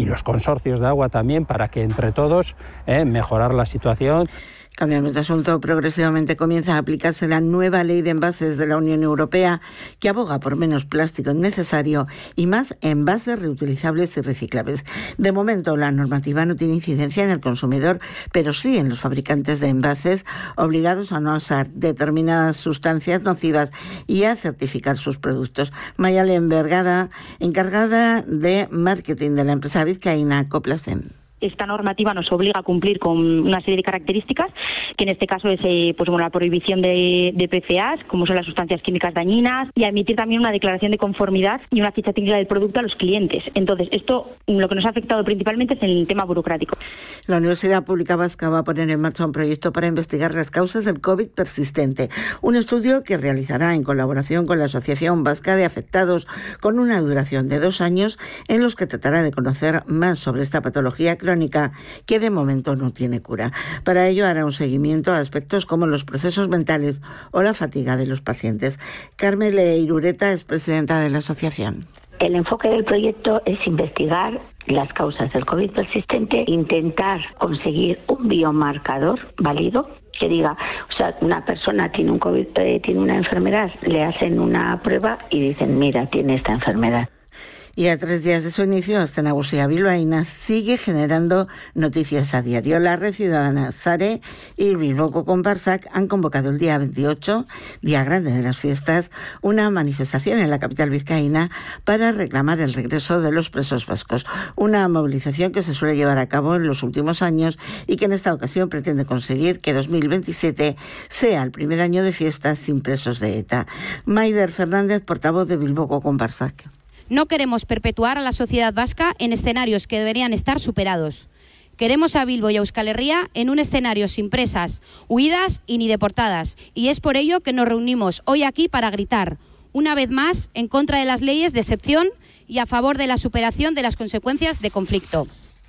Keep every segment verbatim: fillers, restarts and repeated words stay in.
y los consorcios de agua también, para que entre todos eh, mejorar la situación. Cambiamos de asunto. Progresivamente comienza a aplicarse la nueva ley de envases de la Unión Europea, que aboga por menos plástico innecesario y más envases reutilizables y reciclables. De momento, la normativa no tiene incidencia en el consumidor, pero sí en los fabricantes de envases, obligados a no usar determinadas sustancias nocivas y a certificar sus productos. Mayalen Vergada, encargada de marketing de la empresa vizcaína Coplasen. Esta normativa nos obliga a cumplir con una serie de características, que en este caso es eh, pues, bueno, la prohibición de, de P F As, como son las sustancias químicas dañinas, y a emitir también una declaración de conformidad y una ficha técnica del producto a los clientes. Entonces, esto lo que nos ha afectado principalmente es el tema burocrático. La Universidad Pública Vasca va a poner en marcha un proyecto para investigar las causas del COVID persistente. Un estudio que realizará en colaboración con la Asociación Vasca de Afectados, con una duración de dos años, en los que tratará de conocer más sobre esta patología crónica que de momento no tiene cura. Para ello hará un seguimiento a aspectos como los procesos mentales o la fatiga de los pacientes. Carmele Irureta es presidenta de la asociación. El enfoque del proyecto es investigar las causas del COVID persistente, intentar conseguir un biomarcador válido que diga, o sea, una persona tiene un COVID, tiene una enfermedad, le hacen una prueba y dicen, mira, tiene esta enfermedad. Y a tres días de su inicio, Aste Nagusia bilbaína sigue generando noticias a diario. La Red Ciudadana Sare y Bilboko Konpartsak han convocado el día veintiocho, día grande de las fiestas, una manifestación en la capital vizcaína para reclamar el regreso de los presos vascos. Una movilización que se suele llevar a cabo en los últimos años y que en esta ocasión pretende conseguir que dos mil veintisiete sea el primer año de fiestas sin presos de ETA. Maider Fernández, portavoz de Bilboko Konpartsak. No queremos perpetuar a la sociedad vasca en escenarios que deberían estar superados. Queremos a Bilbo y a Euskal Herria en un escenario sin presas, huidas y ni deportadas. Y es por ello que nos reunimos hoy aquí para gritar, una vez más, en contra de las leyes de excepción y a favor de la superación de las consecuencias de conflicto.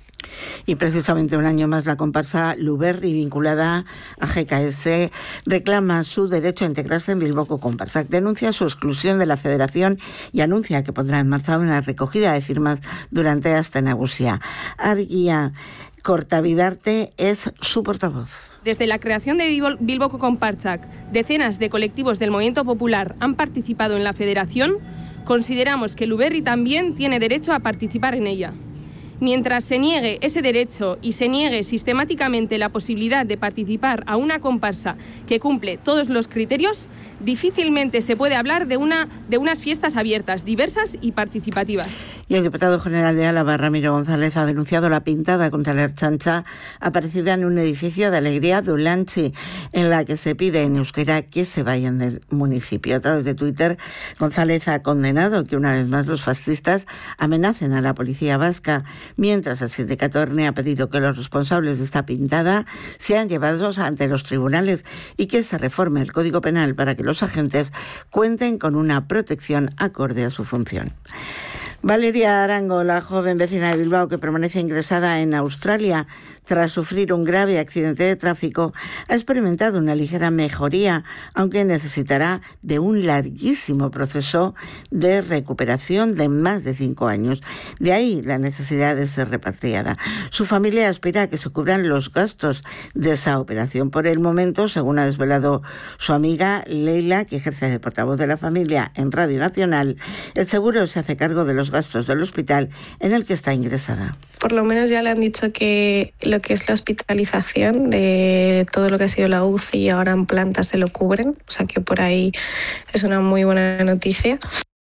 Y precisamente un año más la comparsa Luberri, vinculada a G K S, reclama su derecho a integrarse en Bilboko Konpartsak. Denuncia su exclusión de la federación y anuncia que pondrá en marcha una recogida de firmas durante Aste Nagusia. Argia Cortavidarte es su portavoz. Desde la creación de Bilboko Konpartsak, decenas de colectivos del movimiento popular han participado en la federación. Consideramos que Luberri también tiene derecho a participar en ella. Mientras se niegue ese derecho y se niegue sistemáticamente la posibilidad de participar a una comparsa que cumple todos los criterios, difícilmente se puede hablar de, una, de unas fiestas abiertas, diversas y participativas. Y el diputado general de Álava, Ramiro González, ha denunciado la pintada contra la Ertzaintza aparecida en un edificio de Alegría de Ulanchi, en la que se pide en euskera que se vayan del municipio. A través de Twitter, González ha condenado que una vez más los fascistas amenacen a la policía vasca, mientras el sindicato ERNE ha pedido que los responsables de esta pintada sean llevados ante los tribunales y que se reforme el Código Penal para que los agentes cuenten con una protección acorde a su función. Valeria Arango, la joven vecina de Bilbao que permanece ingresada en Australia tras sufrir un grave accidente de tráfico, ha experimentado una ligera mejoría, aunque necesitará de un larguísimo proceso de recuperación de más de cinco años. De ahí la necesidad de ser repatriada. Su familia aspira a que se cubran los gastos de esa operación. Por el momento, según ha desvelado su amiga Leila, que ejerce de portavoz de la familia en Radio Nacional, el seguro se hace cargo de los gastos del hospital en el que está ingresada. Por lo menos ya le han dicho que lo que es la hospitalización de todo lo que ha sido la U C I y ahora en planta se lo cubren, o sea que por ahí es una muy buena noticia.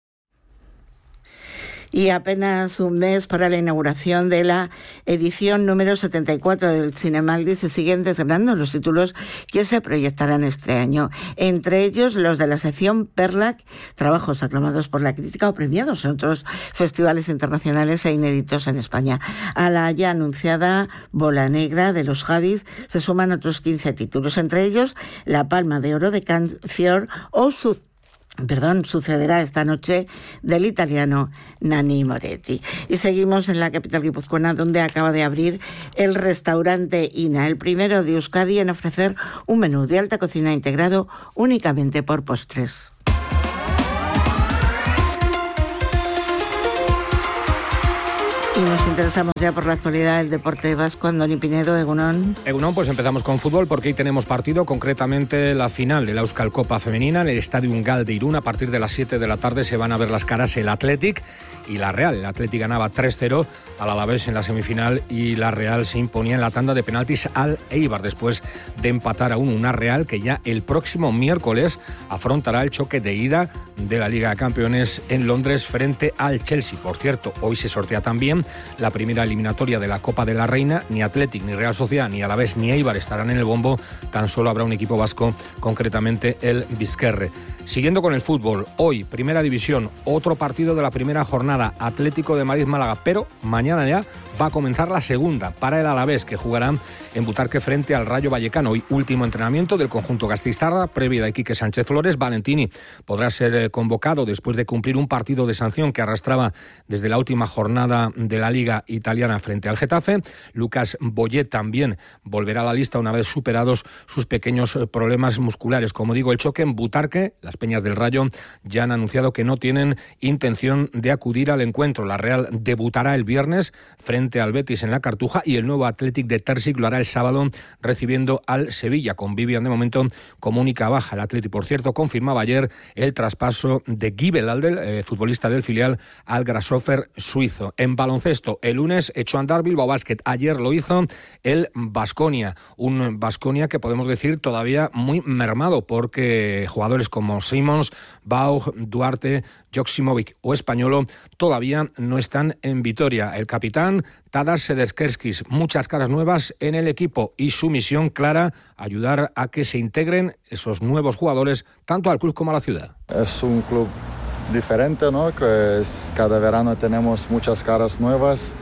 Y apenas un mes para la inauguración de la edición número setenta y cuatro del Cinemaldi se siguen desgranando los títulos que se proyectarán este año. Entre ellos los de la sección Perlac, trabajos aclamados por la crítica o premiados en otros festivales internacionales e inéditos en España. A la ya anunciada Bola Negra de los Javis se suman otros quince títulos, entre ellos la Palma de Oro de Cannes Fior o su Perdón, sucederá esta noche del italiano Nanni Moretti. Y seguimos en la capital guipuzcoana, donde acaba de abrir el restaurante Ina, el primero de Euskadi en ofrecer un menú de alta cocina integrado únicamente por postres. Y nos interesamos ya por la actualidad del deporte vasco. Andoni Pinedo, Egunon. Egunon, pues empezamos con fútbol porque hoy tenemos partido, concretamente la final de la Euskal Copa Femenina en el Estadio Ungal de Irún. A partir de las siete de la tarde se van a ver las caras el Athletic y la Real. El Athletic ganaba tres cero al Alavés en la semifinal y la Real se imponía en la tanda de penaltis al Eibar después de empatar a uno. Una Real que ya el próximo miércoles afrontará el choque de ida de la Liga de Campeones en Londres frente al Chelsea. Por cierto, hoy se sortea también la primera eliminatoria de la Copa de la Reina. Ni Athletic, ni Real Sociedad, ni Alavés, ni Eibar estarán en el bombo. Tan solo habrá un equipo vasco, concretamente el Bizkerre. Siguiendo con el fútbol, hoy, Primera División, otro partido de la primera jornada, Atlético de Madrid-Málaga, pero mañana ya va a comenzar la segunda para el Alavés, que jugará en Butarque frente al Rayo Vallecano. Hoy, último entrenamiento del conjunto gasteiztarra, previa de Quique Sánchez Flores. Valentini podrá ser convocado después de cumplir un partido de sanción que arrastraba desde la última jornada de la Liga Italiana frente al Getafe. Lucas Boyet también volverá a la lista una vez superados sus pequeños problemas musculares. Como digo, el choque en Butarque, las Peñas del Rayo ya han anunciado que no tienen intención de acudir al encuentro. La Real debutará el viernes frente al Betis en la Cartuja y el nuevo Athletic de Terzic lo hará el sábado recibiendo al Sevilla, con Vivian de momento como única baja. El Athletic, por cierto, confirmaba ayer el traspaso de Guy Beldel, eh, futbolista del filial, al Grasshopper suizo. En baloncesto, el lunes echó a andar Bilbao Basket. Ayer lo hizo el Baskonia, un Baskonia que podemos decir todavía muy mermado porque jugadores como Simons, Baug, Duarte, Joksimovic o Españolo todavía no están en Vitoria. El capitán Tadas Sederskis, muchas caras nuevas en el equipo y su misión clara, ayudar a que se integren esos nuevos jugadores tanto al club como a la ciudad. Es un club diferente, ¿no? Que es, cada verano tenemos muchas caras nuevas.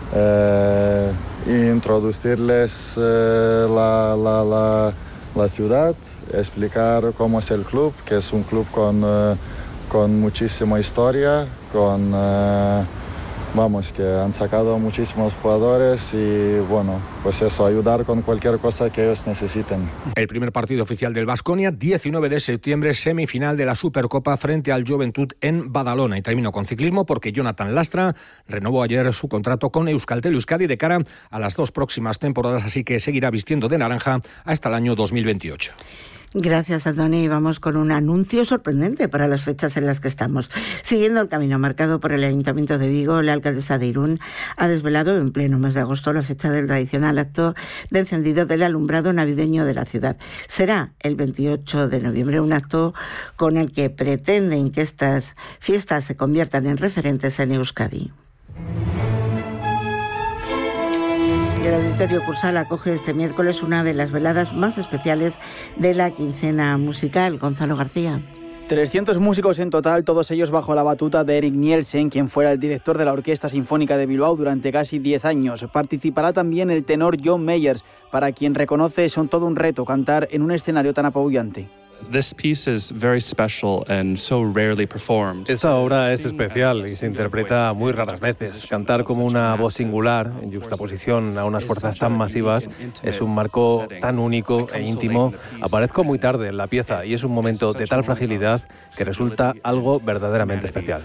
Eh, introducirles eh, la, la, la, la ciudad, explicar cómo es el club, que es un club con, eh, con muchísima historia, con eh, vamos, que han sacado muchísimos jugadores y bueno, pues eso, ayudar con cualquier cosa que ellos necesiten. El primer partido oficial del Baskonia, diecinueve de septiembre, semifinal de la Supercopa frente al Joventut en Badalona. Y termino con ciclismo porque Jonathan Lastra renovó ayer su contrato con Euskaltel Euskadi de cara a las dos próximas temporadas, así que seguirá vistiendo de naranja hasta el año dos mil veintiocho. Gracias, Andoni. Vamos con un anuncio sorprendente para las fechas en las que estamos. Siguiendo el camino marcado por el Ayuntamiento de Vigo, la alcaldesa de Irún ha desvelado en pleno mes de agosto la fecha del tradicional acto de encendido del alumbrado navideño de la ciudad. Será el veintiocho de noviembre, un acto con el que pretenden que estas fiestas se conviertan en referentes en Euskadi. El Auditorio Cursal acoge este miércoles una de las veladas más especiales de la quincena musical. Gonzalo García. trescientos músicos en total, todos ellos bajo la batuta de Erik Nielsen, quien fuera el director de la Orquesta Sinfónica de Bilbao durante casi diez años. Participará también el tenor John Mayers, para quien reconoce son todo un reto cantar en un escenario tan apabullante. Esta obra es especial y se interpreta muy raras veces. Cantar como una voz singular, en yuxtaposición a unas fuerzas tan masivas, es un marco tan único e íntimo. Aparezco muy tarde en la pieza y es un momento de tal fragilidad que resulta algo verdaderamente especial.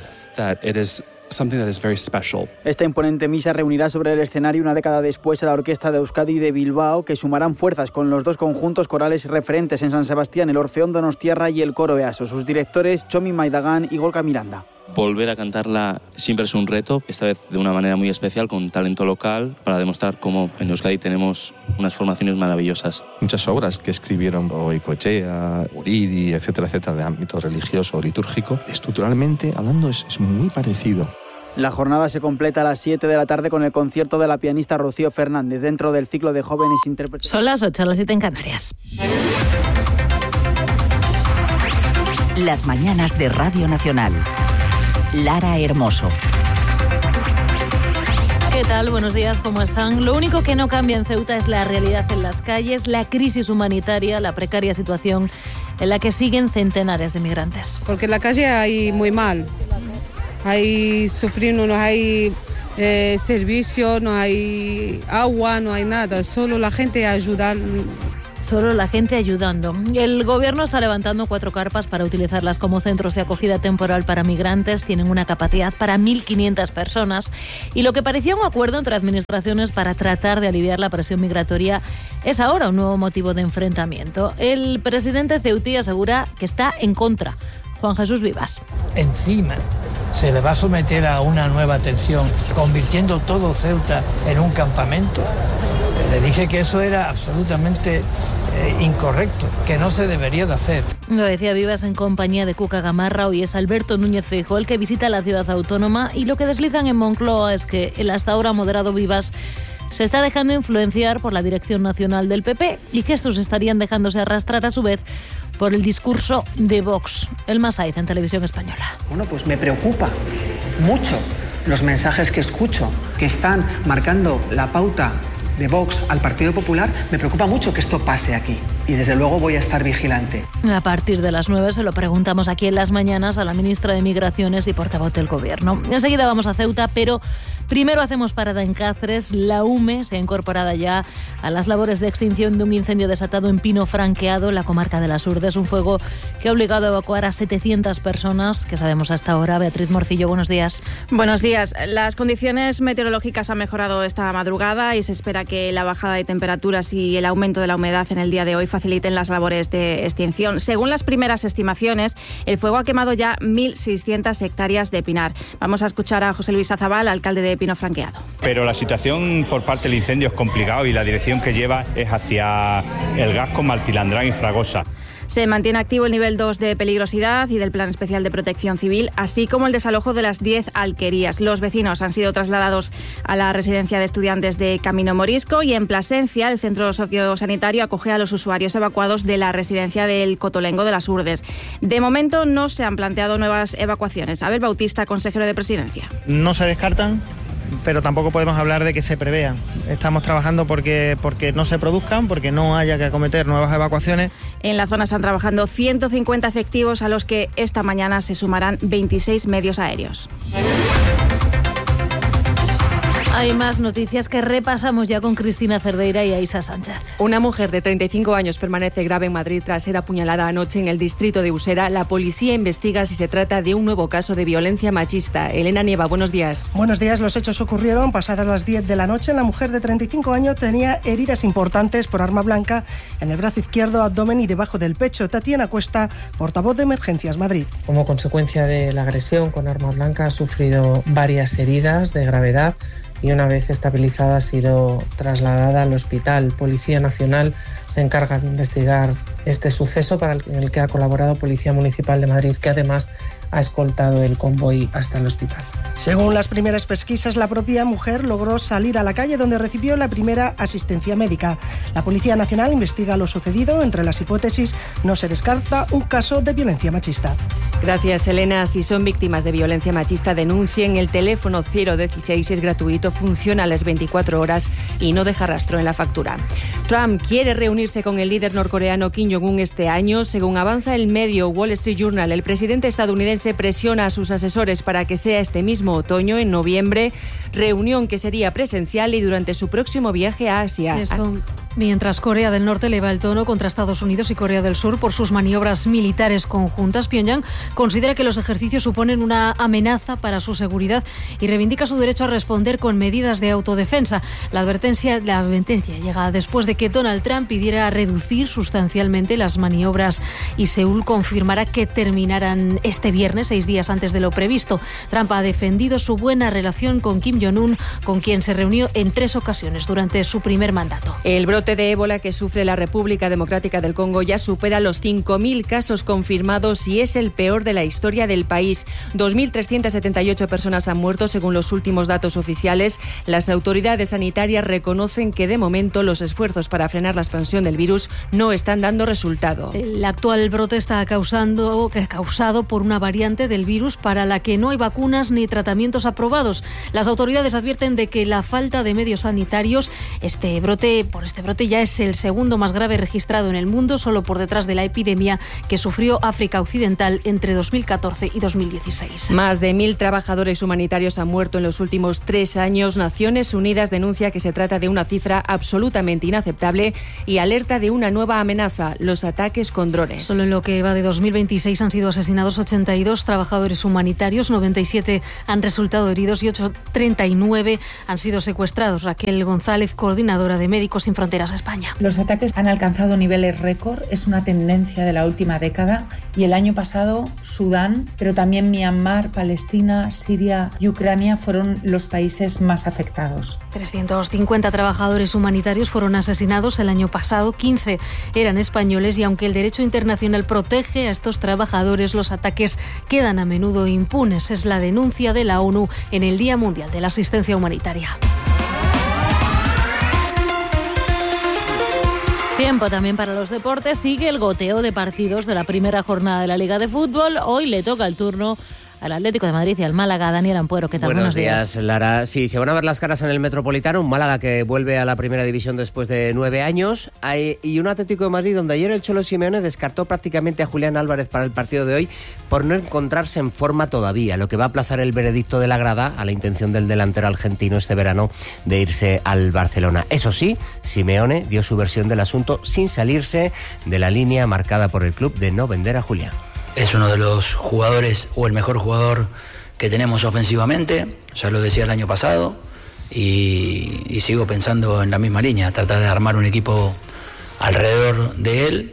Esta imponente misa reunirá sobre el escenario una década después a la Orquesta de Euskadi de Bilbao, que sumarán fuerzas con los dos conjuntos corales referentes en San Sebastián, el Orfeón Donostiarra y el Coro Easo. Sus directores, Chomi Maidagán y Gorka Miranda. Volver a cantarla siempre es un reto, esta vez de una manera muy especial, con talento local, para demostrar cómo en Euskadi tenemos unas formaciones maravillosas. Muchas obras que escribieron Goicoechea, Uridi, etcétera, etcétera, de ámbito religioso o litúrgico, estructuralmente hablando es, es muy parecido. La jornada se completa a las siete de la tarde con el concierto de la pianista Rocío Fernández dentro del ciclo de jóvenes intérpretes. Son las ocho, las siete en Canarias. Las mañanas de Radio Nacional. Lara Hermoso. ¿Qué tal? Buenos días, ¿cómo están? Lo único que no cambia en Ceuta es la realidad en las calles, la crisis humanitaria, la precaria situación en la que siguen centenares de migrantes. Porque en la calle hay muy mal. Hay sufriendo, no hay eh, servicio, no hay agua, no hay nada. Solo la gente ayuda solo la gente ayudando. El gobierno está levantando cuatro carpas para utilizarlas como centros de acogida temporal para migrantes. Tienen una capacidad para mil quinientas personas y lo que parecía un acuerdo entre administraciones para tratar de aliviar la presión migratoria es ahora un nuevo motivo de enfrentamiento. El presidente ceutí asegura que está en contra. Juan Jesús Vivas. Encima se le va a someter a una nueva tensión, convirtiendo todo Ceuta en un campamento. Le dije que eso era absolutamente eh, incorrecto, que no se debería de hacer. Lo decía Vivas en compañía de Cuca Gamarra. Hoy es Alberto Núñez Feijóo el que visita la ciudad autónoma y lo que deslizan en Moncloa es que el hasta ahora moderado Vivas se está dejando influenciar por la dirección nacional del P P y que estos estarían dejándose arrastrar a su vez por el discurso de Vox. El Masaiz en Televisión Española. Bueno, pues me preocupa mucho los mensajes que escucho que están marcando la pauta de Vox al Partido Popular. Me preocupa mucho que esto pase aquí y desde luego voy a estar vigilante. A partir de las nueve se lo preguntamos aquí en Las Mañanas a la ministra de Migraciones y portavoz del Gobierno. Enseguida vamos a Ceuta, pero primero hacemos parada en Cáceres. La U M E se ha incorporado ya a las labores de extinción de un incendio desatado en Pino Franqueado, en la comarca de las Urdes. Un fuego que ha obligado a evacuar a setecientas personas. ¿Qué sabemos hasta ahora? Beatriz Morcillo, buenos días. Buenos días. Las condiciones meteorológicas han mejorado esta madrugada y se espera que la bajada de temperaturas y el aumento de la humedad en el día de hoy faciliten las labores de extinción. Según las primeras estimaciones, el fuego ha quemado ya mil seiscientas hectáreas de pinar. Vamos a escuchar a José Luis Azabal, alcalde de Pino Franqueado. Pero la situación por parte del incendio es complicado y la dirección que lleva es hacia el Gasco, Martilandrán y Fragosa. Se mantiene activo el nivel dos de peligrosidad y del Plan Especial de Protección Civil, así como el desalojo de las diez alquerías. Los vecinos han sido trasladados a la residencia de estudiantes de Camino Morisco y en Plasencia el centro sociosanitario acoge a los usuarios evacuados de la residencia del Cotolengo de las Urdes. De momento no se han planteado nuevas evacuaciones. Abel Bautista, consejero de Presidencia. No se descartan, pero tampoco podemos hablar de que se prevean. Estamos trabajando porque, porque no se produzcan, porque no haya que acometer nuevas evacuaciones. En la zona están trabajando ciento cincuenta efectivos, a los que esta mañana se sumarán veintiséis medios aéreos. Hay más noticias que repasamos ya con Cristina Cerdeira y Aisa Sánchez. Una mujer de treinta y cinco años permanece grave en Madrid tras ser apuñalada anoche en el distrito de Usera. La policía investiga si se trata de un nuevo caso de violencia machista. Elena Nieva, buenos días. Buenos días. Los hechos ocurrieron pasadas las diez de la noche. La mujer de treinta y cinco años tenía heridas importantes por arma blanca en el brazo izquierdo, abdomen y debajo del pecho. Tatiana Cuesta, portavoz de Emergencias Madrid. Como consecuencia de la agresión con arma blanca ha sufrido varias heridas de gravedad y una vez estabilizada ha sido trasladada al hospital. Policía Nacional se encarga de investigar este suceso para el que ha colaborado Policía Municipal de Madrid, que además ha escoltado el convoy hasta el hospital. Según las primeras pesquisas, la propia mujer logró salir a la calle donde recibió la primera asistencia médica. La Policía Nacional investiga lo sucedido. Entre las hipótesis no se descarta un caso de violencia machista. Gracias, Elena. Si son víctimas de violencia machista, denuncien. El teléfono cero dieciséis es gratuito, funciona a las veinticuatro horas y no deja rastro en la factura. Trump quiere reunirse con el líder norcoreano Kim Jong-un este año. Según avanza el medio Wall Street Journal, el presidente estadounidense presiona a sus asesores para que sea este mismo otoño, en noviembre, reunión que sería presencial y durante su próximo viaje a Asia. Eso. Mientras Corea del Norte eleva el tono contra Estados Unidos y Corea del Sur por sus maniobras militares conjuntas, Pyongyang considera que los ejercicios suponen una amenaza para su seguridad y reivindica su derecho a responder con medidas de autodefensa. La advertencia, la advertencia llega después de que Donald Trump pidiera reducir sustancialmente las maniobras y Seúl confirmará que terminarán este viernes, seis días antes de lo previsto. Trump ha defendido su buena relación con Kim Jong-un, con quien se reunió en tres ocasiones durante su primer mandato. El brote de ébola que sufre la República Democrática del Congo ya supera los cinco mil casos confirmados y es el peor de la historia del país. dos mil trescientas setenta y ocho personas han muerto según los últimos datos oficiales. Las autoridades sanitarias reconocen que de momento los esfuerzos para frenar la expansión del virus no están dando resultado. El actual brote está causando, causado por una variante del virus para la que no hay vacunas ni tratamientos aprobados. Las autoridades advierten de que la falta de medios sanitarios, este brote, por este brote brote ya es el segundo más grave registrado en el mundo, solo por detrás de la epidemia que sufrió África Occidental entre dos mil catorce y dos mil dieciséis. Más de mil trabajadores humanitarios han muerto en los últimos tres años. Naciones Unidas denuncia que se trata de una cifra absolutamente inaceptable y alerta de una nueva amenaza, los ataques con drones. Solo en lo que va de dos mil veintiséis han sido asesinados ochenta y dos trabajadores humanitarios, noventa y siete han resultado heridos y otros treinta y nueve han sido secuestrados. Raquel González, coordinadora de Médicos Sin Fronteras España. Los ataques han alcanzado niveles récord, es una tendencia de la última década, y el año pasado Sudán, pero también Myanmar, Palestina, Siria y Ucrania fueron los países más afectados. trescientos cincuenta trabajadores humanitarios fueron asesinados el año pasado, quince eran españoles, y aunque el derecho internacional protege a estos trabajadores, los ataques quedan a menudo impunes. Es la denuncia de la ONU en el Día Mundial de la Asistencia Humanitaria. Tiempo también para los deportes. Sigue el goteo de partidos de la primera jornada de la Liga de Fútbol. Hoy le toca el turno al Atlético de Madrid y al Málaga. Daniel Ampuero, ¿qué tal? Buenos, Buenos días, días, Lara. Sí, se van a ver las caras en el Metropolitano. Un Málaga que vuelve a la primera división después de nueve años. Hay, y un Atlético de Madrid donde ayer el Cholo Simeone descartó prácticamente a Julián Álvarez para el partido de hoy por no encontrarse en forma todavía, lo que va a aplazar el veredicto de la grada a la intención del delantero argentino este verano de irse al Barcelona. Eso sí, Simeone dio su versión del asunto sin salirse de la línea marcada por el club de no vender a Julián. Es uno de los jugadores, o el mejor jugador que tenemos ofensivamente, ya lo decía el año pasado, y, y sigo pensando en la misma línea, tratar de armar un equipo alrededor de él,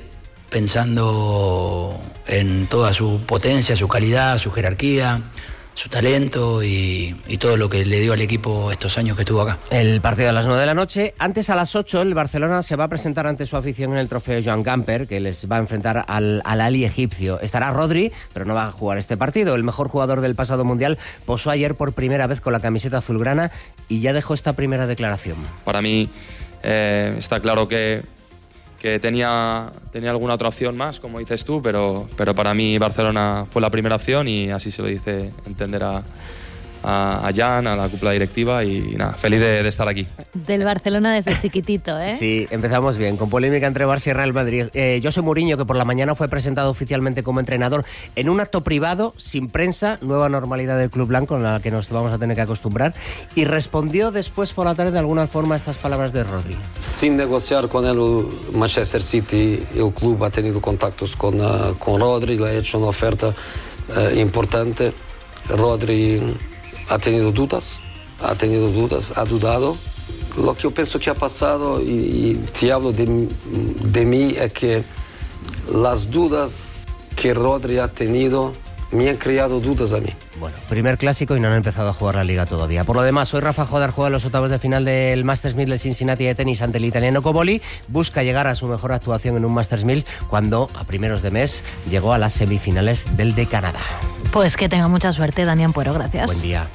pensando en toda su potencia, su calidad, su jerarquía, su talento y, y todo lo que le dio al equipo estos años que estuvo acá. El partido a las nueve de la noche. Antes, a las ocho, el Barcelona se va a presentar ante su afición en el trofeo Joan Gamper, que les va a enfrentar al, al Ali egipcio. Estará Rodri, pero no va a jugar este partido. El mejor jugador del pasado Mundial posó ayer por primera vez con la camiseta azulgrana y ya dejó esta primera declaración. Para mí eh, está claro que que tenía, tenía alguna otra opción más, como dices tú, pero, pero para mí Barcelona fue la primera opción y así se lo dice entender a, a, a Jan, a la cúpula directiva y, y nada, feliz de, de estar aquí. Del Barcelona desde chiquitito, ¿eh? Sí, empezamos bien, con polémica entre Barça y Real Madrid. Eh, José Mourinho, que por la mañana fue presentado oficialmente como entrenador en un acto privado, sin prensa, nueva normalidad del club blanco en la que nos vamos a tener que acostumbrar, y respondió después por la tarde de alguna forma a estas palabras de Rodri. Sin negociar con el Manchester City, el club ha tenido contactos con, uh, con Rodri, le ha hecho una oferta uh, importante. Rodri ha tenido dudas, ha tenido dudas, ha dudado. Lo que yo pienso que ha pasado, y, y te hablo de, de mí, es que las dudas que Rodri ha tenido me han creado dudas a mí. Bueno, primer clásico y no han empezado a jugar la Liga todavía. Por lo demás, hoy Rafa Jodar juega los octavos de final del Masters mil de Cincinnati de tenis ante el italiano Coboli. Busca llegar a su mejor actuación en un Masters mil cuando, a primeros de mes, llegó a las semifinales del de Canadá. Pues que tenga mucha suerte, Dani Ampuero. Gracias. Buen día.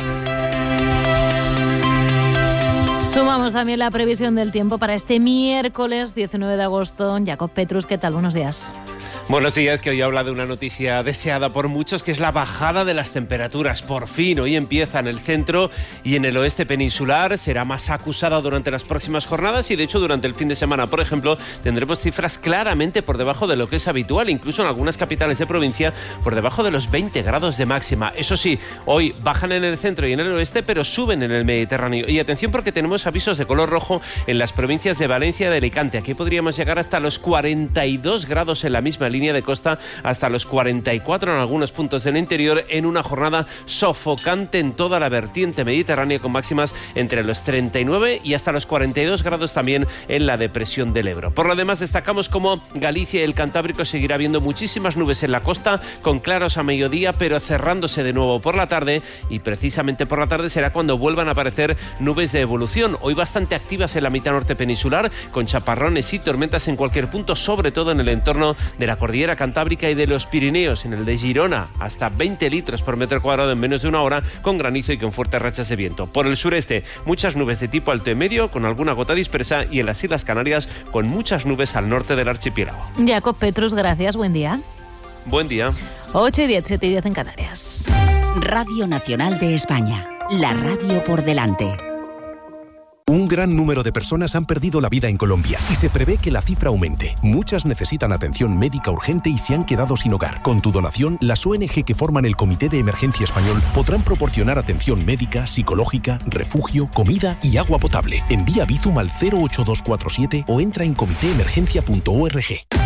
Sumamos también la previsión del tiempo para este miércoles diecinueve de agosto. Jacob Petrus, ¿qué tal? Buenos días. Buenos días, que hoy habla de una noticia deseada por muchos, que es la bajada de las temperaturas. Por fin, hoy empieza en el centro y en el oeste peninsular. Será más acusada durante las próximas jornadas y, de hecho, durante el fin de semana, por ejemplo, tendremos cifras claramente por debajo de lo que es habitual, incluso en algunas capitales de provincia, por debajo de los veinte grados de máxima. Eso sí, hoy bajan en el centro y en el oeste, pero suben en el Mediterráneo. Y atención, porque tenemos avisos de color rojo en las provincias de Valencia y de Alicante. Aquí podríamos llegar hasta los cuarenta y dos grados en la misma línea de costa, hasta los cuarenta y cuatro en algunos puntos del interior, en una jornada sofocante en toda la vertiente mediterránea, con máximas entre los treinta y nueve y hasta los cuarenta y dos grados también en la depresión del Ebro. Por lo demás, destacamos como Galicia y el Cantábrico seguirá habiendo muchísimas nubes en la costa, con claros a mediodía, pero cerrándose de nuevo por la tarde, y precisamente por la tarde será cuando vuelvan a aparecer nubes de evolución, hoy bastante activas en la mitad norte peninsular, con chaparrones y tormentas en cualquier punto, sobre todo en el entorno de la cordillera Cantábrica y de los Pirineos, en el de Girona, hasta veinte litros por metro cuadrado en menos de una hora, con granizo y con fuertes rachas de viento. Por el sureste, muchas nubes de tipo alto y medio, con alguna gota dispersa, y en las Islas Canarias, con muchas nubes al norte del archipiélago. Jacob Petrus, gracias, buen día. Buen día. ocho y diez, siete y diez en Canarias. Radio Nacional de España, la radio por delante. Un gran número de personas han perdido la vida en Colombia y se prevé que la cifra aumente. Muchas necesitan atención médica urgente y se han quedado sin hogar. Con tu donación, las O N G que forman el Comité de Emergencia Español podrán proporcionar atención médica, psicológica, refugio, comida y agua potable. Envía Bizum al cero ocho dos cuatro siete o entra en comité emergencia punto org.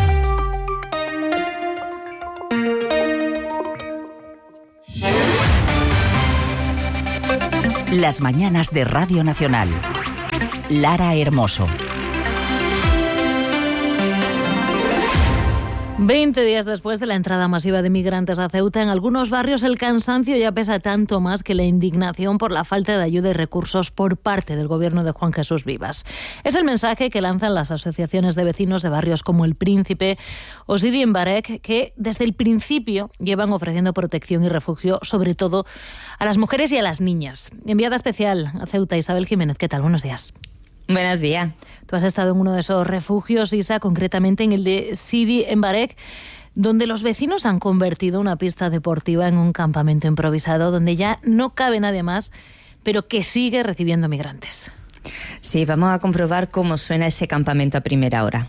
Las mañanas de Radio Nacional. Lara Hermoso. Veinte días después de la entrada masiva de migrantes a Ceuta, en algunos barrios el cansancio ya pesa tanto más que la indignación por la falta de ayuda y recursos por parte del gobierno de Juan Jesús Vivas. Es el mensaje que lanzan las asociaciones de vecinos de barrios como El Príncipe o Sidi Mbarek, que desde el principio llevan ofreciendo protección y refugio, sobre todo a las mujeres y a las niñas. Enviada especial a Ceuta, Isabel Jiménez, ¿qué tal? Buenos días. Buenos días. Tú has estado en uno de esos refugios, Isa, concretamente en el de Sidi Mbarek, donde los vecinos han convertido una pista deportiva en un campamento improvisado donde ya no cabe nadie más, pero que sigue recibiendo migrantes. Sí, vamos a comprobar cómo suena ese campamento a primera hora.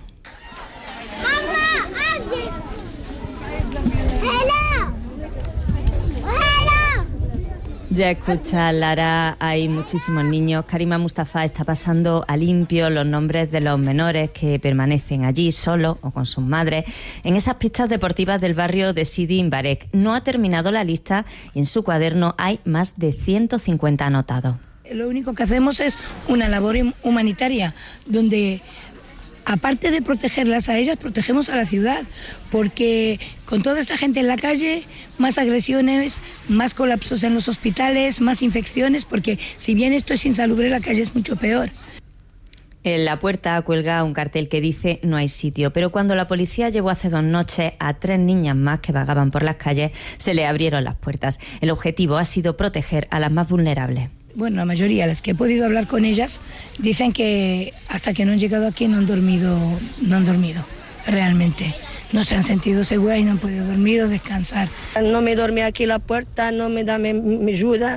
Ya escucha, Lara, hay muchísimos niños. Karima Mustafa está pasando a limpio los nombres de los menores que permanecen allí solos o con sus madres en esas pistas deportivas del barrio de Sidi Mbarek. No ha terminado la lista y en su cuaderno hay más de ciento cincuenta anotados. Lo único que hacemos es una labor humanitaria donde, aparte de protegerlas a ellas, protegemos a la ciudad, porque con toda esta gente en la calle, más agresiones, más colapsos en los hospitales, más infecciones, porque si bien esto es insalubre, la calle es mucho peor. En la puerta cuelga un cartel que dice no hay sitio, pero cuando la policía llevó hace dos noches a tres niñas más que vagaban por las calles, se le abrieron las puertas. El objetivo ha sido proteger a las más vulnerables. Bueno, la mayoría, las que he podido hablar con ellas, dicen que hasta que no han llegado aquí no han dormido, no han dormido, realmente. No se han sentido seguras y no han podido dormir o descansar. No me duerme aquí la puerta, no me da me, me ayuda.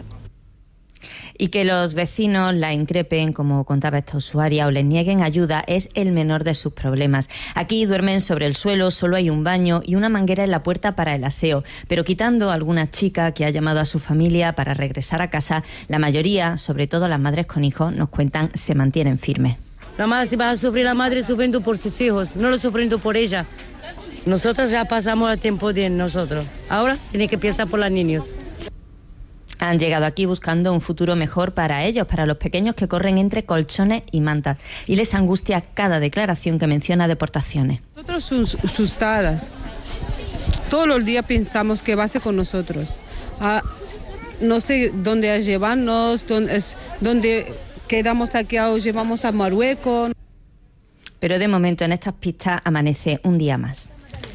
Y que los vecinos la increpen, como contaba esta usuaria, o les nieguen ayuda es el menor de sus problemas. Aquí duermen sobre el suelo, solo hay un baño y una manguera en la puerta para el aseo. Pero quitando alguna chica que ha llamado a su familia para regresar a casa, la mayoría, sobre todo las madres con hijos, nos cuentan, se mantienen firmes. La madre, si va a sufrir la madre sufriendo por sus hijos, no lo sufriendo por ella. Nosotros ya pasamos el tiempo de nosotros. Ahora tiene que pensar por los niños. Han llegado aquí buscando un futuro mejor para ellos, para los pequeños que corren entre colchones y mantas. Y les angustia cada declaración que menciona deportaciones. Nosotros asustadas. Todos los días pensamos qué va a hacer con nosotros. Ah, no sé dónde llevarnos, dónde, dónde quedamos aquí o llevamos a Marruecos. Pero de momento en estas pistas amanece un día más.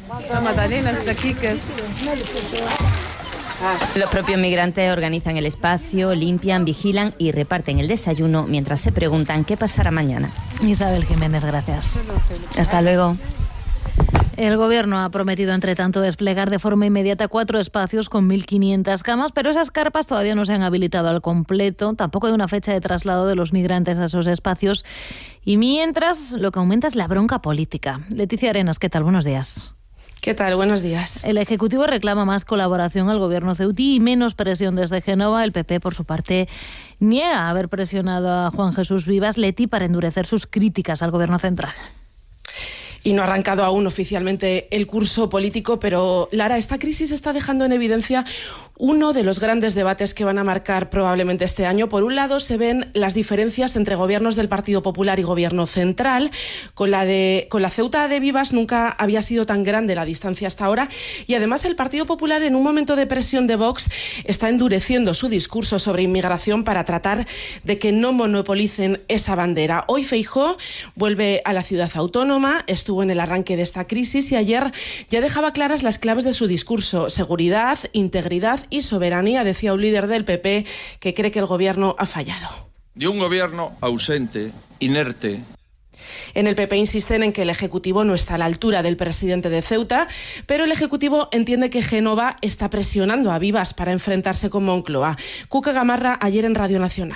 Los propios migrantes organizan el espacio, limpian, vigilan y reparten el desayuno mientras se preguntan qué pasará mañana. Isabel Jiménez, gracias. Hasta luego. El Gobierno ha prometido, entre tanto, desplegar de forma inmediata cuatro espacios con mil quinientas camas, pero esas carpas todavía no se han habilitado al completo. Tampoco hay una fecha de traslado de los migrantes a esos espacios. Y mientras, lo que aumenta es la bronca política. Leticia Arenas, ¿qué tal? Buenos días. ¿Qué tal? Buenos días. El Ejecutivo reclama más colaboración al Gobierno ceutí y menos presión desde Génova. El P P, por su parte, niega haber presionado a Juan Jesús Vivas, Leti, para endurecer sus críticas al Gobierno central. Y no ha arrancado aún oficialmente el curso político, pero Lara, esta crisis está dejando en evidencia uno de los grandes debates que van a marcar probablemente este año. Por un lado, se ven las diferencias entre gobiernos del Partido Popular y Gobierno central. Con la, de, con la Ceuta de Vivas nunca había sido tan grande la distancia hasta ahora. Y además el Partido Popular, en un momento de presión de Vox, está endureciendo su discurso sobre inmigración para tratar de que no monopolicen esa bandera. Hoy Feijóo vuelve a la ciudad autónoma, estuvo en el arranque de esta crisis y ayer ya dejaba claras las claves de su discurso: seguridad, integridad y soberanía, decía un líder del P P que cree que el gobierno ha fallado. De un gobierno ausente, inerte. En el P P insisten en que el Ejecutivo no está a la altura del presidente de Ceuta, pero el Ejecutivo entiende que Génova está presionando a Vivas para enfrentarse con Moncloa. Cuca Gamarra, ayer en Radio Nacional.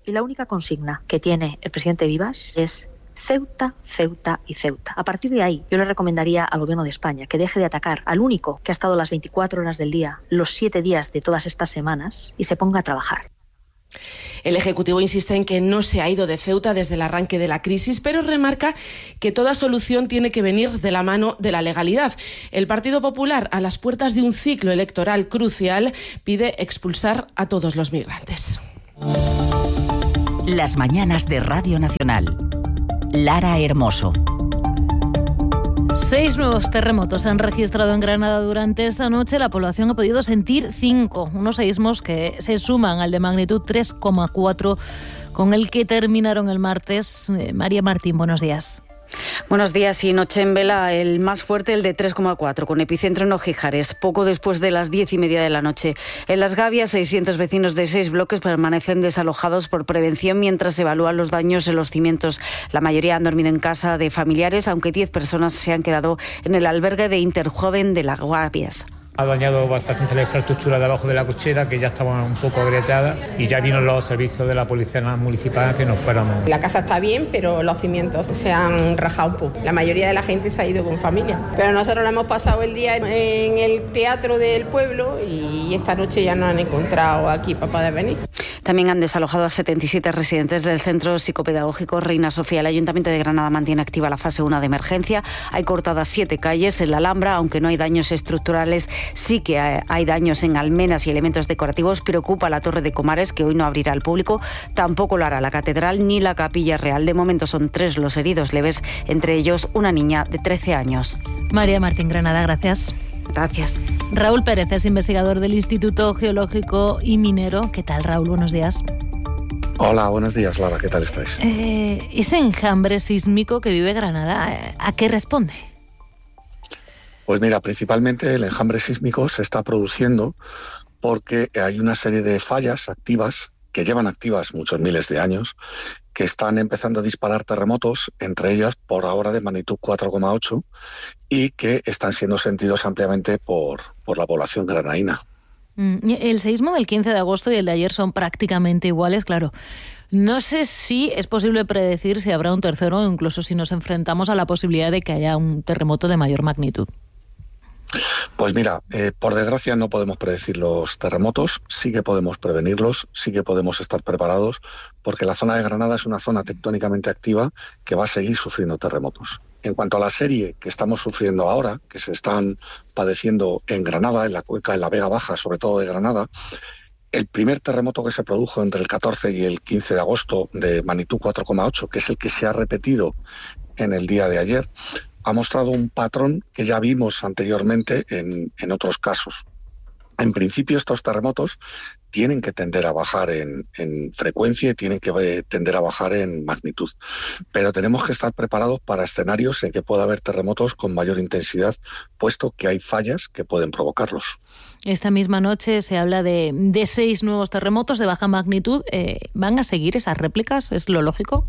Y la única consigna que tiene el presidente Vivas es Ceuta, Ceuta y Ceuta. A partir de ahí, yo le recomendaría al Gobierno de España que deje de atacar al único que ha estado las veinticuatro horas del día, los siete días de todas estas semanas, y se ponga a trabajar. El Ejecutivo insiste en que no se ha ido de Ceuta desde el arranque de la crisis, pero remarca que toda solución tiene que venir de la mano de la legalidad. El Partido Popular, a las puertas de un ciclo electoral crucial, pide expulsar a todos los migrantes. Las mañanas de Radio Nacional. Lara Hermoso. Seis nuevos terremotos se han registrado en Granada durante esta noche. La población ha podido sentir cinco, unos seísmos que se suman al de magnitud tres coma cuatro con el que terminaron el martes. Eh, María Martín, buenos días. Buenos días. Y noche en vela, el más fuerte, el de tres coma cuatro, con epicentro en Ojijares, poco después de las diez y media de la noche. En Las Gavias, seiscientos vecinos de seis bloques permanecen desalojados por prevención mientras se evalúan los daños en los cimientos. La mayoría han dormido en casa de familiares, aunque diez personas se han quedado en el albergue de Interjoven de Las Gavias. Ha dañado bastante la infraestructura de abajo de la cochera, que ya estaba un poco agrietada, y ya vino los servicios de la Policía Municipal que nos fuéramos. La casa está bien, pero los cimientos se han rajado un poco. La mayoría de la gente se ha ido con familia. Pero nosotros lo hemos pasado el día en el teatro del pueblo y esta noche ya nos han encontrado aquí para poder venir. También han desalojado a setenta y siete residentes del Centro Psicopedagógico Reina Sofía. El Ayuntamiento de Granada mantiene activa la fase uno de emergencia. Hay cortadas siete calles en la Alhambra, aunque no hay daños estructurales. Sí que hay daños en almenas y elementos decorativos. Preocupa la Torre de Comares, que hoy no abrirá al público. Tampoco lo hará la Catedral ni la Capilla Real. De momento son tres los heridos leves, entre ellos una niña de trece años. María Martín, Granada, gracias. Gracias. Raúl Pérez es investigador del Instituto Geológico y Minero. ¿Qué tal, Raúl? Buenos días. Hola, buenos días, Lara. ¿Qué tal estáis? Eh, ese enjambre sísmico que vive Granada, ¿a qué responde? Pues mira, principalmente el enjambre sísmico se está produciendo porque hay una serie de fallas activas que llevan activas muchos miles de años, que están empezando a disparar terremotos, entre ellas por ahora de magnitud cuatro coma ocho, y que están siendo sentidos ampliamente por, por la población granadina. El seísmo del quince de agosto y el de ayer son prácticamente iguales, claro. No sé si es posible predecir si habrá un tercero o incluso si nos enfrentamos a la posibilidad de que haya un terremoto de mayor magnitud. Pues mira, eh, por desgracia no podemos predecir los terremotos, sí que podemos prevenirlos, sí que podemos estar preparados, porque la zona de Granada es una zona tectónicamente activa que va a seguir sufriendo terremotos. En cuanto a la serie que estamos sufriendo ahora, que se están padeciendo en Granada, en la cuenca, en la Vega Baja, sobre todo de Granada, el primer terremoto que se produjo entre el catorce y el quince de agosto de magnitud cuatro coma ocho, que es el que se ha repetido en el día de ayer, ha mostrado un patrón que ya vimos anteriormente en, en otros casos. En principio, estos terremotos tienen que tender a bajar en, en frecuencia y tienen que tender a bajar en magnitud. Pero tenemos que estar preparados para escenarios en que pueda haber terremotos con mayor intensidad, puesto que hay fallas que pueden provocarlos. Esta misma noche se habla de, de seis nuevos terremotos de baja magnitud. Eh, ¿Van a seguir esas réplicas? ¿Es lo lógico?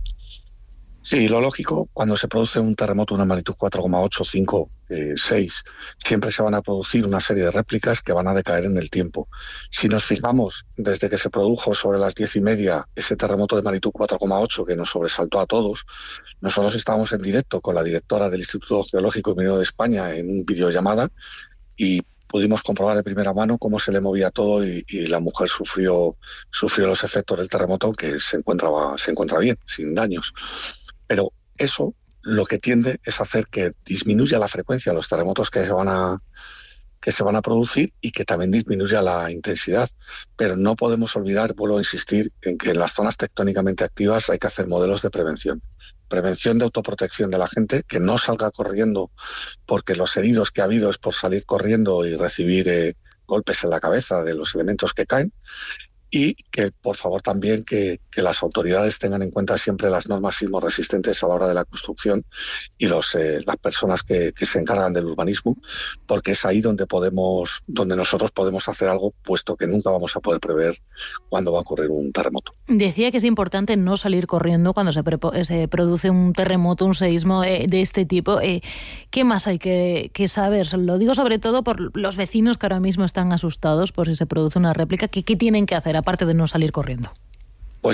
Sí, lo lógico, cuando se produce un terremoto de una magnitud cuatro coma ocho, cinco, eh, seis, siempre se van a producir una serie de réplicas que van a decaer en el tiempo. Si nos fijamos, desde que se produjo sobre las diez y media ese terremoto de magnitud cuatro coma ocho que nos sobresaltó a todos, nosotros estábamos en directo con la directora del Instituto Geológico y Minero de España en un videollamada y pudimos comprobar de primera mano cómo se le movía todo y, y la mujer sufrió, sufrió los efectos del terremoto, que se encontraba, se encuentra bien, sin daños. Pero eso lo que tiende es hacer que disminuya la frecuencia de los terremotos que se van a, que se van a producir y que también disminuya la intensidad. Pero no podemos olvidar, vuelvo a insistir, en que en las zonas tectónicamente activas hay que hacer modelos de prevención. Prevención de autoprotección de la gente, que no salga corriendo porque los heridos que ha habido es por salir corriendo y recibir eh, golpes en la cabeza de los elementos que caen. Y que, por favor, también que, que las autoridades tengan en cuenta siempre las normas sismorresistentes a la hora de la construcción y los, eh, las personas que, que se encargan del urbanismo, porque es ahí donde podemos, donde nosotros podemos hacer algo, puesto que nunca vamos a poder prever cuándo va a ocurrir un terremoto. Decía que es importante no salir corriendo cuando se, prepo- se produce un terremoto, un seísmo eh, de este tipo. Eh, ¿Qué más hay que, que saber? Lo digo sobre todo por los vecinos que ahora mismo están asustados por si se produce una réplica. ¿Qué, qué tienen que hacer, aparte de no salir corriendo? Pues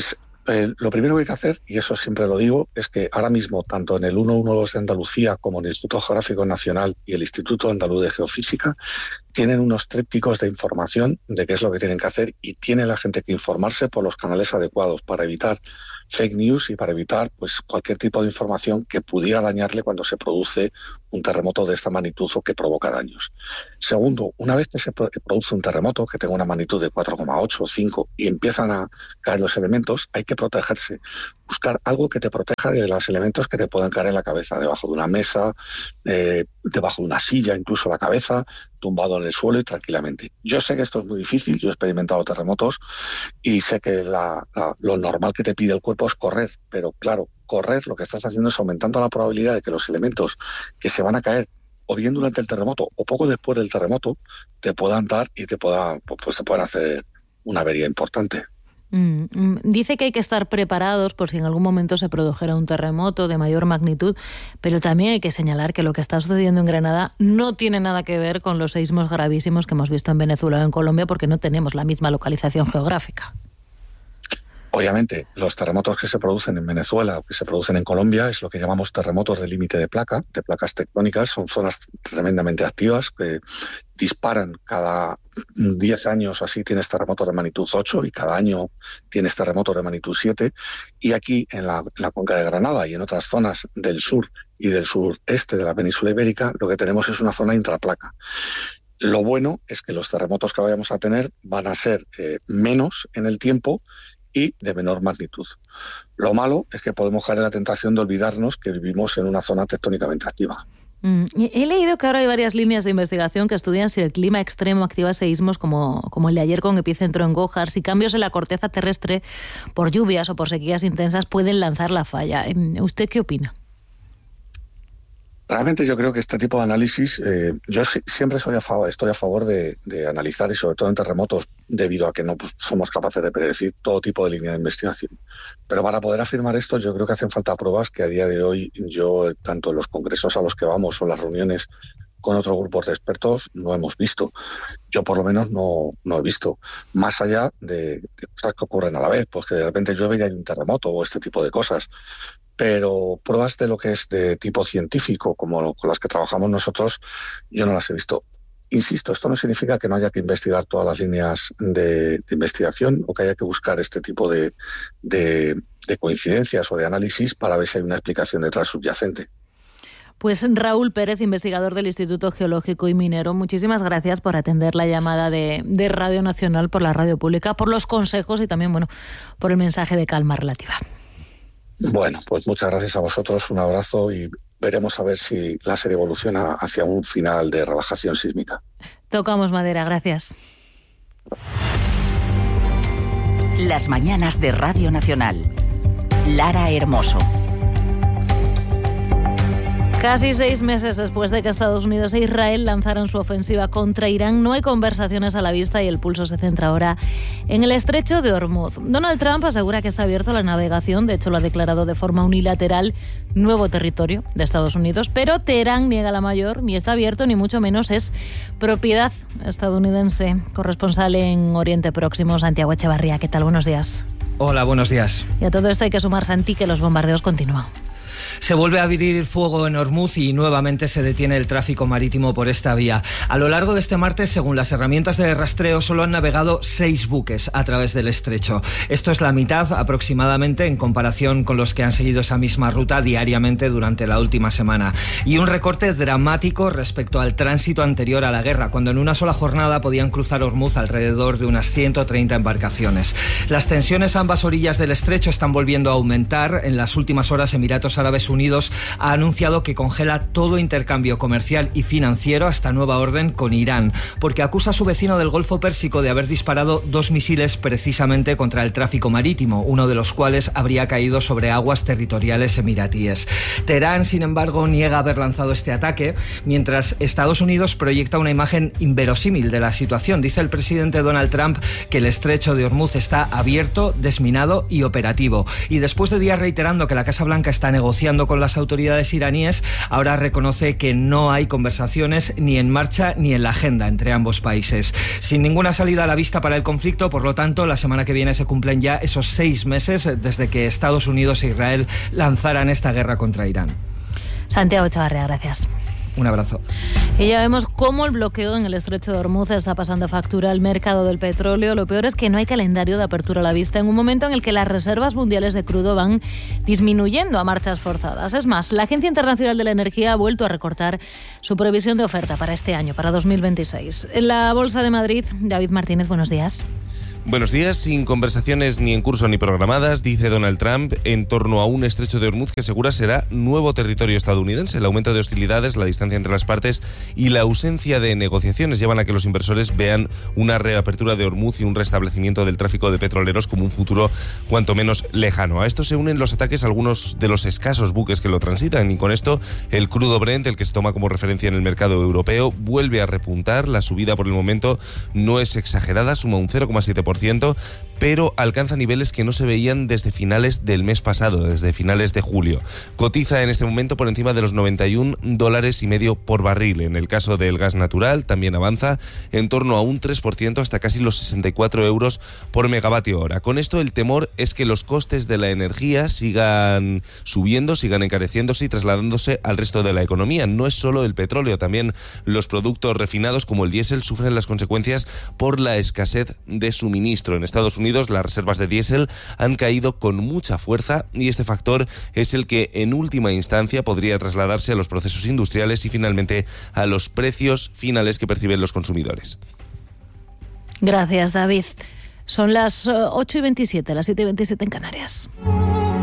Eh, lo primero que hay que hacer, y eso siempre lo digo, es que ahora mismo, tanto en el ciento doce de Andalucía como en el Instituto Geográfico Nacional y el Instituto Andaluz de Geofísica, tienen unos trípticos de información de qué es lo que tienen que hacer, y tiene la gente que informarse por los canales adecuados para evitar fake news y para evitar pues cualquier tipo de información que pudiera dañarle cuando se produce un terremoto de esta magnitud o que provoca daños. Segundo, una vez que se produce un terremoto que tenga una magnitud de cuatro coma ocho o cinco y empiezan a caer los elementos, hay que protegerse. Buscar algo que te proteja de los elementos que te puedan caer en la cabeza, debajo de una mesa, eh, debajo de una silla, incluso la cabeza, tumbado en el suelo y tranquilamente. Yo sé que esto es muy difícil, yo he experimentado terremotos y sé que la, la, lo normal que te pide el cuerpo es correr, pero claro, correr lo que estás haciendo es aumentando la probabilidad de que los elementos que se van a caer o bien durante el terremoto o poco después del terremoto te puedan dar y te puedan, pues te puedan hacer una avería importante. Mm, dice que hay que estar preparados por si en algún momento se produjera un terremoto de mayor magnitud, pero también hay que señalar que lo que está sucediendo en Granada no tiene nada que ver con los seísmos gravísimos que hemos visto en Venezuela o en Colombia, porque no tenemos la misma localización geográfica. Obviamente, los terremotos que se producen en Venezuela o que se producen en Colombia es lo que llamamos terremotos de límite de placa, de placas tectónicas. Son zonas tremendamente activas que disparan cada diez años, así tienes terremotos de magnitud ocho y cada año tienes terremotos de magnitud siete. Y aquí, en la, en la cuenca de Granada y en otras zonas del sur y del sureste de la península ibérica, lo que tenemos es una zona intraplaca. Lo bueno es que los terremotos que vayamos a tener van a ser eh, menos en el tiempo y de menor magnitud. Lo malo es que podemos caer en la tentación de olvidarnos que vivimos en una zona tectónicamente activa. Mm, he leído que ahora hay varias líneas de investigación que estudian si el clima extremo activa seísmos como, como el de ayer con epicentro en Gójar, si cambios en la corteza terrestre por lluvias o por sequías intensas pueden lanzar la falla. ¿Usted qué opina? Realmente yo creo que este tipo de análisis, eh, yo siempre soy a favor, estoy a favor de, de analizar, y sobre todo en terremotos, debido a que no pues, somos capaces de predecir todo tipo de línea de investigación. Pero para poder afirmar esto, yo creo que hacen falta pruebas que a día de hoy yo, tanto en los congresos a los que vamos o las reuniones con otros grupos de expertos, no hemos visto. Yo por lo menos no, no he visto. Más allá de, de cosas que ocurren a la vez, pues que de repente llueve y hay un terremoto o este tipo de cosas. Pero pruebas de lo que es de tipo científico, como con las que trabajamos nosotros, yo no las he visto. Insisto, esto no significa que no haya que investigar todas las líneas de, de investigación o que haya que buscar este tipo de, de, de coincidencias o de análisis para ver si hay una explicación detrás subyacente. Pues Raúl Pérez, investigador del Instituto Geológico y Minero, muchísimas gracias por atender la llamada de, de Radio Nacional, por la radio pública, por los consejos y también, bueno, por el mensaje de calma relativa. Bueno, pues muchas gracias a vosotros, un abrazo y veremos a ver si la serie evoluciona hacia un final de relajación sísmica. Tocamos madera, gracias. Las mañanas de Radio Nacional. Lara Hermoso. Casi seis meses después de que Estados Unidos e Israel lanzaran su ofensiva contra Irán, no hay conversaciones a la vista y el pulso se centra ahora en el estrecho de Hormuz. Donald Trump asegura que está abierto a la navegación, de hecho lo ha declarado de forma unilateral, nuevo territorio de Estados Unidos, pero Teherán niega la mayor, ni está abierto ni mucho menos es propiedad estadounidense. Corresponsal en Oriente Próximo, Santiago Echevarría, ¿qué tal? Buenos días. Hola, buenos días. Y a todo esto hay que sumar, Santi, que los bombardeos continúan. Se vuelve a abrir fuego en Hormuz y nuevamente se detiene el tráfico marítimo por esta vía. A lo largo de este martes, según las herramientas de rastreo, solo han navegado seis buques a través del estrecho. Esto es la mitad aproximadamente en comparación con los que han seguido esa misma ruta diariamente durante la última semana. Y un recorte dramático respecto al tránsito anterior a la guerra, cuando en una sola jornada podían cruzar Hormuz alrededor de unas ciento treinta embarcaciones. Las tensiones a ambas orillas del estrecho están volviendo a aumentar. En las últimas horas, Emiratos Árabes Unidos ha anunciado que congela todo intercambio comercial y financiero hasta nueva orden con Irán, porque acusa a su vecino del Golfo Pérsico de haber disparado dos misiles precisamente contra el tráfico marítimo, uno de los cuales habría caído sobre aguas territoriales emiratíes. Teherán, sin embargo, niega haber lanzado este ataque, mientras Estados Unidos proyecta una imagen inverosímil de la situación. Dice el presidente Donald Trump que el estrecho de Hormuz está abierto, desminado y operativo. Y después de días reiterando que la Casa Blanca está negociando negociando con las autoridades iraníes, ahora reconoce que no hay conversaciones ni en marcha ni en la agenda entre ambos países. Sin ninguna salida a la vista para el conflicto, por lo tanto, la semana que viene se cumplen ya esos seis meses desde que Estados Unidos e Israel lanzaran esta guerra contra Irán. Santiago Echavarría, gracias. Un abrazo. Y ya vemos cómo el bloqueo en el estrecho de Hormuz está pasando factura al mercado del petróleo. Lo peor es que no hay calendario de apertura a la vista en un momento en el que las reservas mundiales de crudo van disminuyendo a marchas forzadas. Es más, la Agencia Internacional de la Energía ha vuelto a recortar su previsión de oferta para este año, para dos mil veintiséis. En la Bolsa de Madrid, David Martínez, buenos días. Buenos días. Sin conversaciones ni en curso ni programadas, dice Donald Trump en torno a un estrecho de Hormuz que asegura será nuevo territorio estadounidense. El aumento de hostilidades, la distancia entre las partes y la ausencia de negociaciones llevan a que los inversores vean una reapertura de Hormuz y un restablecimiento del tráfico de petroleros como un futuro cuanto menos lejano. A esto se unen los ataques a algunos de los escasos buques que lo transitan, y con esto el crudo Brent, el que se toma como referencia en el mercado europeo, vuelve a repuntar. La subida por el momento no es exagerada, suma un cero coma siete por ciento, pero alcanza niveles que no se veían desde finales del mes pasado, desde finales de julio. Cotiza en este momento por encima de los noventa y un dólares y medio por barril. En el caso del gas natural también avanza en torno a un tres por ciento hasta casi los sesenta y cuatro euros por megavatio hora. Con esto el temor es que los costes de la energía sigan subiendo, sigan encareciéndose y trasladándose al resto de la economía. No es solo el petróleo, también los productos refinados como el diésel sufren las consecuencias por la escasez de suministro. En Estados Unidos las reservas de diésel han caído con mucha fuerza y este factor es el que en última instancia podría trasladarse a los procesos industriales y finalmente a los precios finales que perciben los consumidores. Gracias, David. Son las ocho y veintisiete, las siete y veintisiete en Canarias.